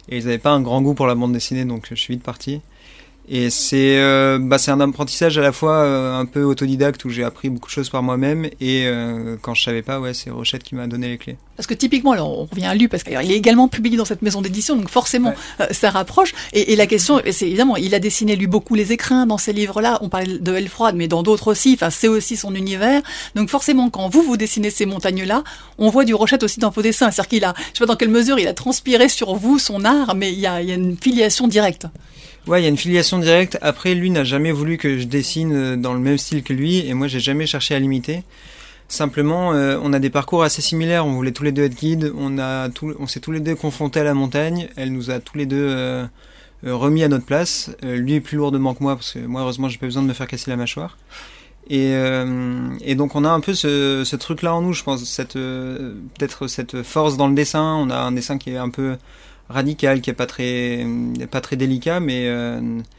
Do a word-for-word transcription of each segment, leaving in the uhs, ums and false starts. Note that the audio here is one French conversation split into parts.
et ils n'avaient pas un grand goût pour la bande dessinée, donc je suis vite parti. Et c'est, euh, bah, c'est un apprentissage à la fois euh, un peu autodidacte où j'ai appris beaucoup de choses par moi-même et euh, quand je savais pas, ouais, c'est Rochette qui m'a donné les clés. Parce que typiquement, alors on revient à lui parce qu'il est également publié dans cette maison d'édition, donc forcément ouais. euh, ça rapproche. Et, et la question, c'est évidemment, il a dessiné lui beaucoup les écrins dans ces livres-là. On parlait de Aile froide, mais dans d'autres aussi. Enfin, c'est aussi son univers. Donc forcément, quand vous vous dessinez ces montagnes-là, on voit du Rochette aussi dans vos dessins. C'est-à-dire qu'il a, je sais pas dans quelle mesure il a transpiré sur vous son art, mais il y a, il y a une filiation directe. Ouais, il y a une filiation directe. Après, lui n'a jamais voulu que je dessine dans le même style que lui, et moi, j'ai jamais cherché à l'imiter. Simplement, euh, on a des parcours assez similaires. On voulait tous les deux être guides. On a, tout, on s'est tous les deux confrontés à la montagne. Elle nous a tous les deux euh, remis à notre place. Euh, lui est plus lourdement que moi, parce que moi, heureusement, j'ai pas besoin de me faire casser la mâchoire. Et, euh, et donc, on a un peu ce, ce truc-là en nous, je pense, cette euh, peut-être cette force dans le dessin. On a un dessin qui est un peu radical, qui est pas très pas très délicat, mais euh,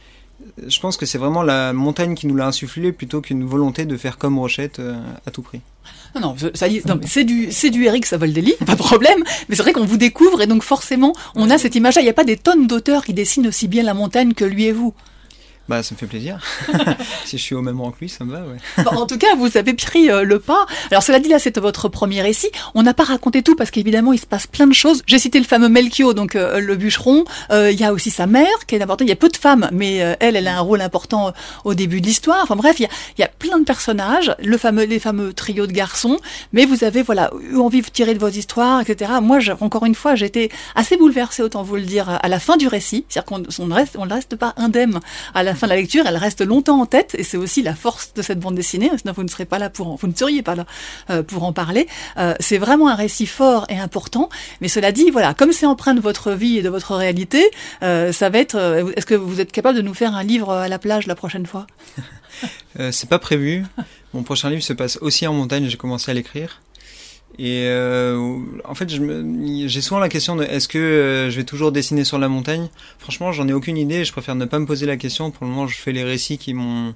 je pense que c'est vraiment la montagne qui nous l'a insufflé plutôt qu'une volonté de faire comme Rochette euh, à tout prix. Non, non, ça y est, non mais c'est du c'est du Éric Savoldelli, pas de problème. Mais c'est vrai qu'on vous découvre et donc forcément on a cette image-là. Il n'y a pas des tonnes d'auteurs qui dessinent aussi bien la montagne que lui et vous. Bah, ça me fait plaisir. Si je suis au même rang que lui, ça me va, ouais. Bon, en tout cas, vous avez pris euh, le pas. Alors, cela dit, là, c'est votre premier récit. On n'a pas raconté tout parce qu'évidemment, il se passe plein de choses. J'ai cité le fameux Melchior, donc euh, le bûcheron. Euh, il y a aussi sa mère, qui est importante. Il y a peu de femmes, mais euh, elle, elle a un rôle important euh, au début de l'histoire. Enfin bref, il y a, il y a plein de personnages, le fameux, les fameux trios de garçons. Mais vous avez, voilà, eu envie de tirer de vos histoires, et cetera. Moi, je, encore une fois, j'étais assez bouleversée, autant vous le dire, à la fin du récit. C'est-à-dire qu'on on ne reste, on ne reste pas indemne à la fin de la lecture, elle reste longtemps en tête et c'est aussi la force de cette bande dessinée, sinon vous ne serez pas là pour en, vous ne seriez pas là euh, pour en parler. Euh, c'est vraiment un récit fort et important, mais cela dit, voilà, comme c'est empreint de votre vie et de votre réalité, euh, ça va être. Euh, est-ce que vous êtes capable de nous faire un livre à la plage la prochaine fois? euh, C'est pas prévu. Mon prochain livre se passe aussi en montagne. J'ai commencé à l'écrire. Et euh, en fait, je me, j'ai souvent la question de est-ce que euh, je vais toujours dessiner sur la montagne. Franchement, j'en ai aucune idée. Je préfère ne pas me poser la question. Pour le moment, je fais les récits qui m'ont.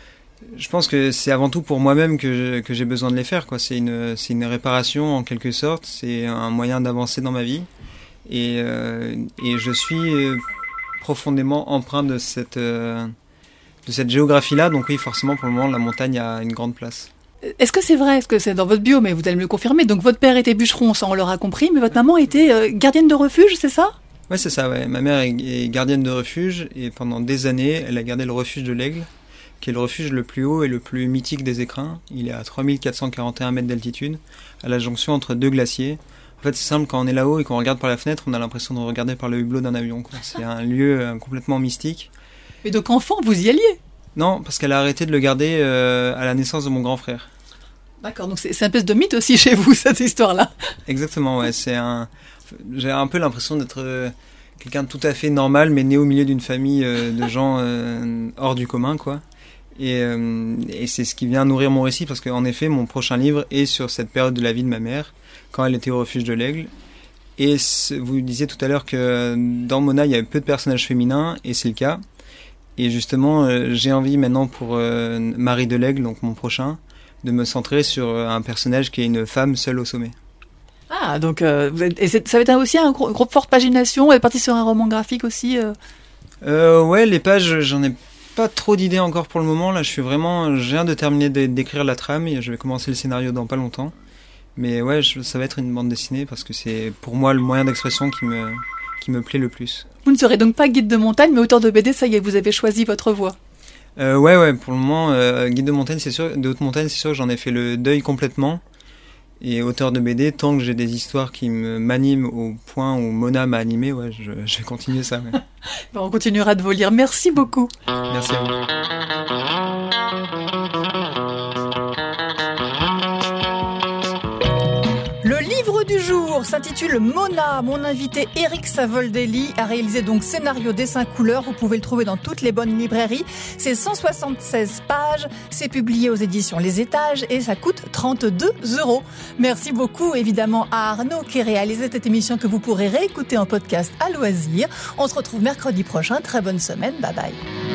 Je pense que c'est avant tout pour moi-même que, je, que j'ai besoin de les faire, quoi. C'est une, c'est une réparation en quelque sorte. C'est un moyen d'avancer dans ma vie. Et, euh, et je suis profondément empreint de cette, euh, de cette géographie-là. Donc oui, forcément, pour le moment, la montagne a une grande place. Est-ce que c'est vrai? Est-ce que c'est dans votre bio? Mais vous allez me le confirmer. Donc votre père était bûcheron, ça on l'aura compris, mais votre maman était euh, gardienne de refuge, c'est ça? Ouais, c'est ça, ouais. Ma mère est, est gardienne de refuge et pendant des années, elle a gardé le refuge de l'Aigle, qui est le refuge le plus haut et le plus mythique des écrins. Il est à trois mille quatre cent quarante et un mètres d'altitude, à la jonction entre deux glaciers. En fait, c'est simple, quand on est là-haut et qu'on regarde par la fenêtre, on a l'impression de regarder par le hublot d'un avion, quoi. C'est un lieu euh, complètement mystique. Et donc enfant, vous y alliez? Non, parce qu'elle a arrêté de le garder euh, à la naissance de mon grand frère. D'accord, donc c'est, c'est un espèce de mythe aussi chez vous, cette histoire-là. Exactement, ouais. C'est un... J'ai un peu l'impression d'être euh, quelqu'un de tout à fait normal, mais né au milieu d'une famille euh, de gens euh, hors du commun, quoi. Et, euh, et c'est ce qui vient nourrir mon récit, parce qu'en effet, mon prochain livre est sur cette période de la vie de ma mère, quand elle était au refuge de l'Aigle. Et vous disiez tout à l'heure que dans Mona, il y avait peu de personnages féminins, et c'est le cas. Et justement, euh, j'ai envie maintenant pour euh, Marie de l'Aigle, donc mon prochain, de me centrer sur un personnage qui est une femme seule au sommet. Ah, donc euh, vous êtes, et c'est, ça va être aussi un gros, gros forte pagination. Vous êtes parti sur un roman graphique aussi euh... Euh, ouais, les pages, j'en ai pas trop d'idées encore pour le moment. Là, je suis vraiment, je viens de terminer d'écrire la trame et je vais commencer le scénario dans pas longtemps. Mais ouais, je, ça va être une bande dessinée parce que c'est pour moi le moyen d'expression qui me, qui me plaît le plus. Vous ne serez donc pas guide de montagne, mais auteur de B D, ça y est, vous avez choisi votre voie. Euh, ouais, ouais, pour le moment, euh, guide de montagne, c'est sûr, de haute montagne, c'est sûr que j'en ai fait le deuil complètement. Et auteur de B D, tant que j'ai des histoires qui me m'animent au point où Mona m'a animé, ouais, je, je vais continuer ça. Ouais. Bon, on continuera de vous lire. Merci beaucoup. Merci à vous. Le livre du jour s'intitule Mona. Mon invité Éric Savoldelli a réalisé donc scénario, dessin, couleur. Vous pouvez le trouver dans toutes les bonnes librairies. C'est cent soixante-seize pages. C'est publié aux éditions Les Étages et ça coûte trente-deux euros. Merci beaucoup évidemment à Arnaud qui réalisait cette émission que vous pourrez réécouter en podcast à loisir. On se retrouve mercredi prochain. Très bonne semaine. Bye bye.